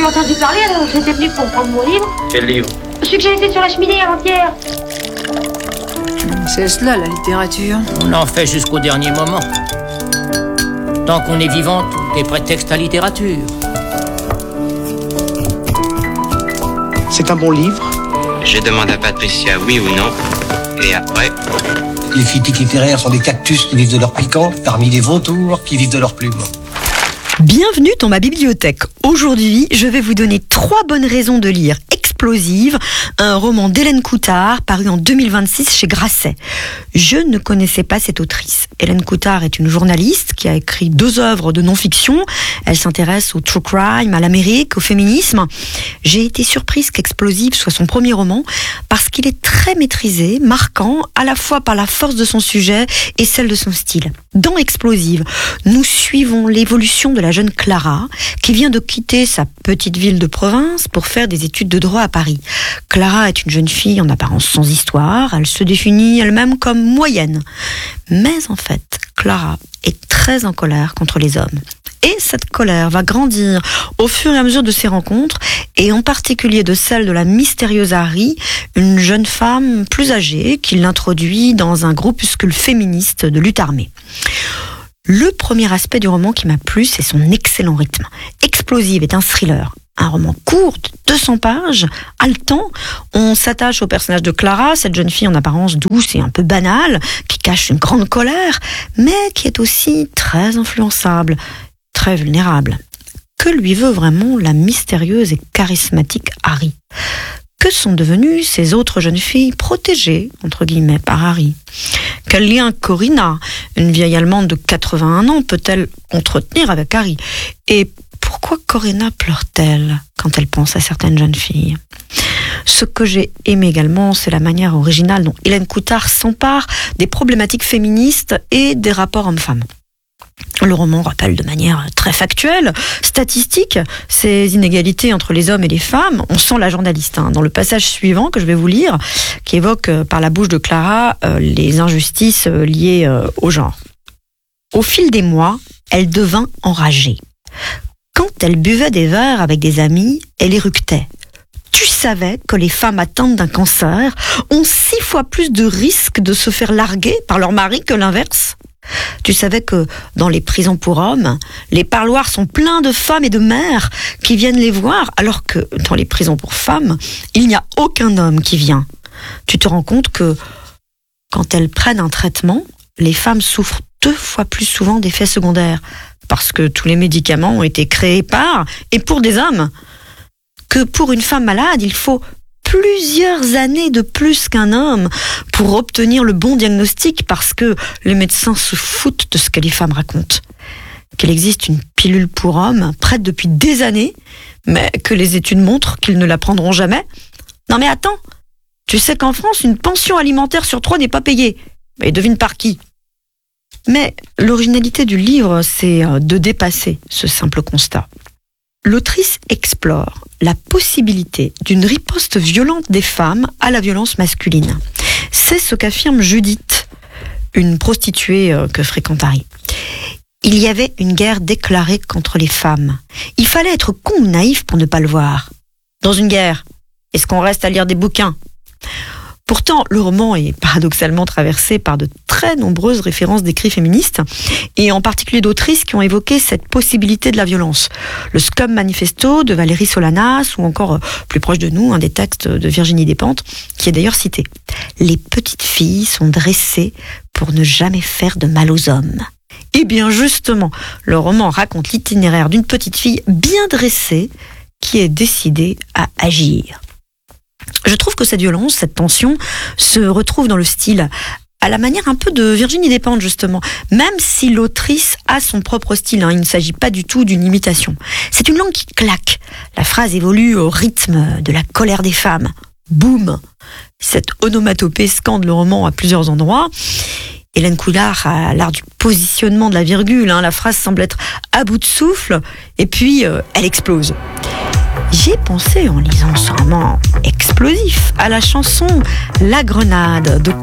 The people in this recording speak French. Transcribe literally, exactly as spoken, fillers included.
jamais entendu parler, alors j'étais venu pour prendre mon livre. Quel livre? Celui que j'ai laissé sur la cheminée avant-hier. C'est cela, la littérature. On en fait jusqu'au dernier moment. Tant qu'on est vivant, tout est prétexte à littérature. C'est un bon livre. Je demande à Patricia oui ou non, et après... Les critiques littéraires sont des cactus qui vivent de leur piquant, parmi les vautours qui vivent de leur plume. Bienvenue dans ma bibliothèque. Aujourd'hui, je vais vous donner trois bonnes raisons de lire Explosive, un roman d'Hélène Coutard paru en deux mille vingt-six chez Grasset. Je ne connaissais pas cette autrice. Hélène Coutard est une journaliste qui a écrit deux œuvres de non-fiction. Elle s'intéresse au true crime, à l'Amérique, au féminisme. J'ai été surprise qu'Explosive soit son premier roman parce qu'il est très maîtrisé, marquant, à la fois par la force de son sujet et celle de son style. Dans Explosive, nous suivons l'évolution de la jeune Clara qui vient de quitter sa petite ville de province pour faire des études de droit à Paris. Clara est une jeune fille en apparence sans histoire, elle se définit elle-même comme moyenne. Mais en fait, Clara est très en colère contre les hommes. Et cette colère va grandir au fur et à mesure de ses rencontres, et en particulier de celle de la mystérieuse Harry, une jeune femme plus âgée qui l'introduit dans un groupuscule féministe de lutte armée. Le premier aspect du roman qui m'a plu, c'est son excellent rythme. Explosive est un thriller. Un roman court de deux cents pages, haletant. On s'attache au personnage de Clara, cette jeune fille en apparence douce et un peu banale, qui cache une grande colère, mais qui est aussi très influençable, très vulnérable. Que lui veut vraiment la mystérieuse et charismatique Harry ? Que sont devenues ces autres jeunes filles protégées, entre guillemets, par Harry ? Quel lien Corinna, une vieille Allemande de quatre-vingt-un ans, peut-elle entretenir avec Harry ? Et pourquoi Corinna pleure-t-elle quand elle pense à certaines jeunes filles ? Ce que j'ai aimé également, c'est la manière originale dont Hélène Coutard s'empare des problématiques féministes et des rapports hommes-femmes. Le roman rappelle de manière très factuelle, statistique, ces inégalités entre les hommes et les femmes. On sent la journaliste hein, dans le passage suivant que je vais vous lire, qui évoque euh, par la bouche de Clara euh, les injustices euh, liées euh, au genre. Au fil des mois, elle devint enragée. Quand elle buvait des verres avec des amis, elle éructait. Tu savais que les femmes atteintes d'un cancer ont six fois plus de risques de se faire larguer par leur mari que l'inverse ? Tu savais que dans les prisons pour hommes, les parloirs sont pleins de femmes et de mères qui viennent les voir, alors que dans les prisons pour femmes, il n'y a aucun homme qui vient. Tu te rends compte que quand elles prennent un traitement, les femmes souffrent deux fois plus souvent d'effets secondaires, parce que tous les médicaments ont été créés par et pour des hommes. Que pour une femme malade, il faut plusieurs années de plus qu'un homme pour obtenir le bon diagnostic parce que les médecins se foutent de ce que les femmes racontent. Qu'il existe une pilule pour hommes prête depuis des années, mais que les études montrent qu'ils ne la prendront jamais. Non mais attends, tu sais qu'en France, une pension alimentaire sur trois n'est pas payée. Mais devine par qui ? Mais l'originalité du livre, c'est de dépasser ce simple constat. L'autrice explore la possibilité d'une riposte violente des femmes à la violence masculine. C'est ce qu'affirme Judith, une prostituée que fréquente Harry. Il y avait une guerre déclarée contre les femmes. Il fallait être con ou naïf pour ne pas le voir. Dans une guerre, est-ce qu'on reste à lire des bouquins ? Pourtant, le roman est paradoxalement traversé par de très nombreuses références d'écrits féministes, et en particulier d'autrices qui ont évoqué cette possibilité de la violence. Le Scum Manifesto de Valérie Solanas, ou encore, plus proche de nous, un des textes de Virginie Despentes, qui est d'ailleurs cité. Les petites filles sont dressées pour ne jamais faire de mal aux hommes. Et bien justement, le roman raconte l'itinéraire d'une petite fille bien dressée qui est décidée à agir. Je trouve que cette violence, cette tension, se retrouve dans le style, à la manière un peu de Virginie Despentes justement, même si l'autrice a son propre style, hein, il ne s'agit pas du tout d'une imitation. C'est une langue qui claque, la phrase évolue au rythme de la colère des femmes. Boum ! Cette onomatopée scande le roman à plusieurs endroits. Hélène Coutard a l'art du positionnement de la virgule, hein, la phrase semble être à bout de souffle, et puis euh, elle explose. J'ai pensé en lisant ce roman explosif à la chanson La Grenade de